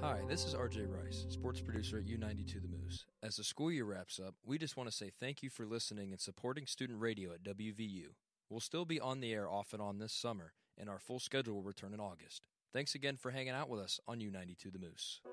Hi, this is RJ Rice, sports producer at U92 The Moose. As the school year wraps up, we just want to say thank you for listening and supporting student radio at WVU. We'll still be on the air off and on this summer, and our full schedule will return in August. Thanks again for hanging out with us on U92 The Moose.